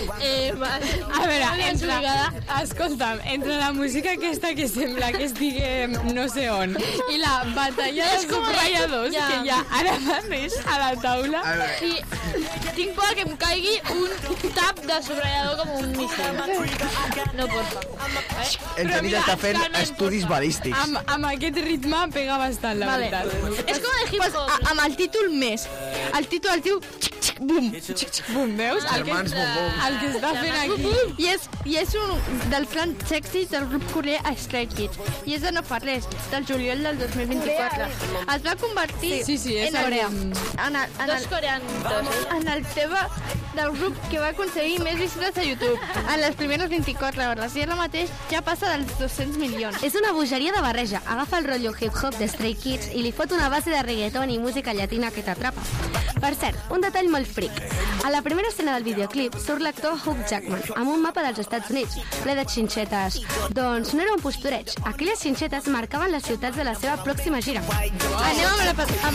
A veure, escolta'm, entre la música aquesta que sembla que estiguem no sé on i la batalla dels subratlladors que hi ha ara mateix a la taula... Sí, tinc por que em caigui un tap de subratllador com un míssil. No, porfa. El Genís està fent estudis balístics. Amb aquest ritme pega bastant, la veritat. És com el hip-hop. Amb el títol més. El títol el diu bum. Bum, veus? Germans Bum Bum. El que està fent aquí. I és un dels grans èxits del grup coreà Stray Kids. I és de no fa res, del juliol del 2024. Es va convertir Sí, és en Corea. Dos coreans. en el tema del grup que va aconseguir més visites a YouTube en les primeres 24 hores i ara mateix ja passa dels 200 milions. És una bogeria de barreja. Agafa el rotllo hip-hop de Stray Kids i li fot una base de reggaeton i música llatina que t'atrapa. Per cert, un detall molt fric. A la primera escena del videoclip surt l'actor Hugh Jackman amb un mapa dels Estats Units ple de xinxetes. Doncs no era un postureig. Aquelles xinxetes marcaven les ciutats de la seva pròxima gira. Anem amb